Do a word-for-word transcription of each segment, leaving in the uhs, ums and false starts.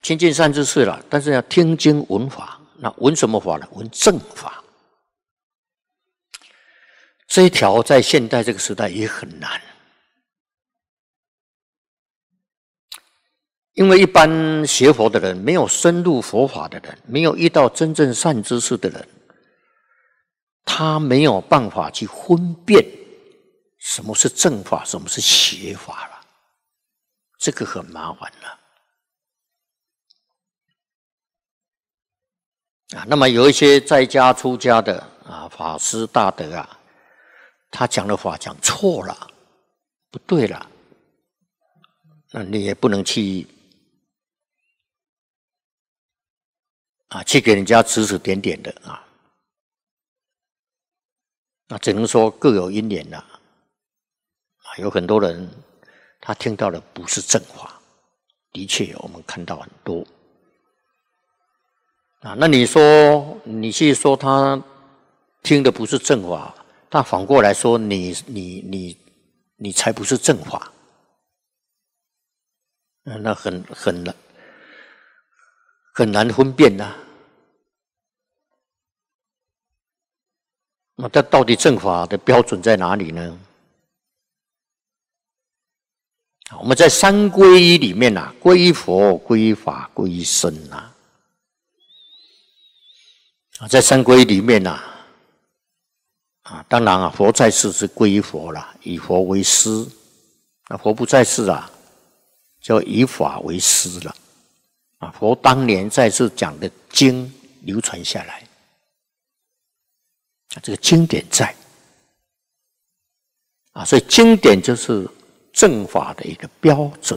亲近善知识了，但是要听经闻法。那闻什么法呢？闻正法。这一条在现代这个时代也很难，因为一般学佛的人，没有深入佛法的人，没有遇到真正善知识的人，他没有办法去分辨什么是正法，什么是邪法了，这个很麻烦了。啊，那么有一些在家出家的啊，法师大德啊，他讲的法讲错了，不对了，那你也不能去啊，去给人家指指点点的啊，那只能说各有因缘了。啊，有很多人他听到的不是正法，的确我们看到很多。啊，那你说你去说他听的不是正法，他反过来说你你你你才不是正法，那很很难很难分辨呐、啊。那这到底正法的标准在哪里呢？我们在三皈依里面啊，皈依佛、皈依法、皈依僧啊。在三皈依里面呐、啊，啊，当然啊，佛在世是皈依佛啦，以佛为师；那佛不在世啊，就以法为师了。啊，佛当年在世讲的经流传下来，啊，这个经典在，啊，所以经典就是正法的一个标准。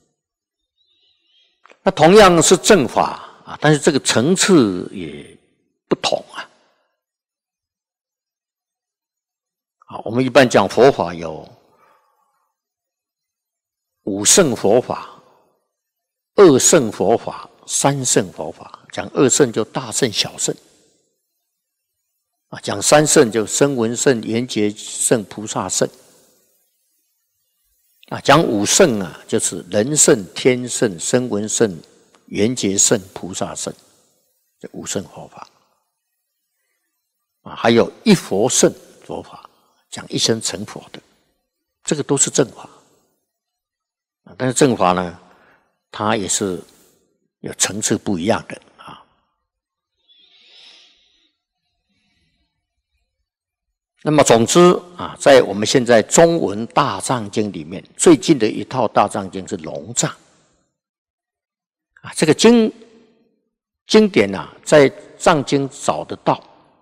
那同样是正法啊，但是这个层次也不同啊！啊，我们一般讲佛法有五圣佛法、二圣佛法、三圣佛法。讲二圣就大圣、小圣啊；讲三圣就声闻圣、缘觉圣、菩萨圣啊；讲五圣啊，就是人圣、天圣、声闻圣、缘觉圣、菩萨圣，这五圣佛法。啊，还有一佛圣佛法，讲一生成佛的，这个都是正法。啊，但是正法呢，它也是有层次不一样的啊。那么总之啊，在我们现在中文大藏经里面，最近的一套大藏经是龙藏。啊，这个经经典啊，在藏经找得到。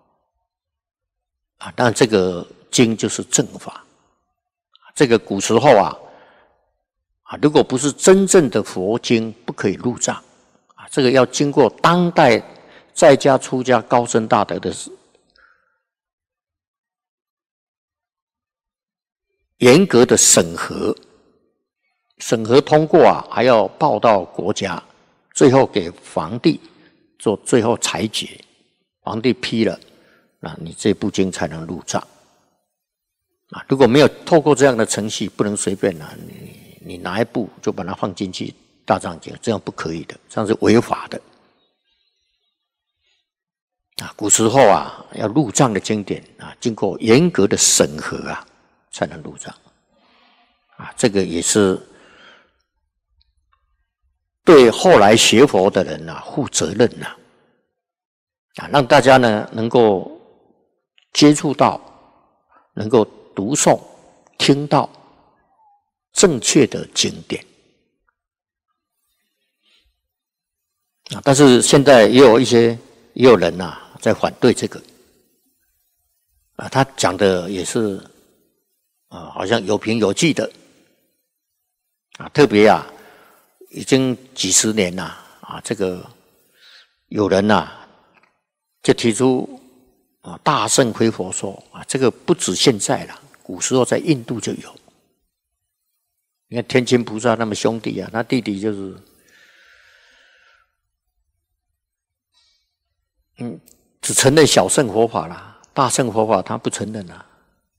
啊，但这个经就是正法，这个古时候啊，啊，如果不是真正的佛经，不可以入藏，啊，这个要经过当代在家出家高僧大德的严格的审核，审核通过啊，还要报到国家，最后给皇帝做最后裁决，皇帝批了。那你这部经才能入藏啊！如果没有透过这样的程序，不能随便啊，你你拿一部就把它放进去大藏经，这样不可以的，这样是违法的啊！古时候啊，要入藏的经典啊，经过严格的审核啊，才能入藏啊！这个也是对后来学佛的人啊负责任呐啊，让大家呢能够接触到，能够读诵、听到正确的经典啊。但是现在也有一些也有人呐、啊、在反对这个啊，他讲的也是啊，好像有凭有据的啊。特别啊，已经几十年了啊，这个有人呐、啊、就提出。啊，大圣回佛说啊，这个不止现在了，古时候在印度就有。你看天亲菩萨他们兄弟啊，他弟弟就是，嗯，只承认小乘佛法啦，大乘佛法他不承认啦。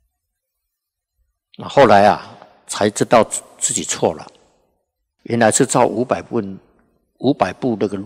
那后来啊，才知道自己错了，原来是照五百部五百步那个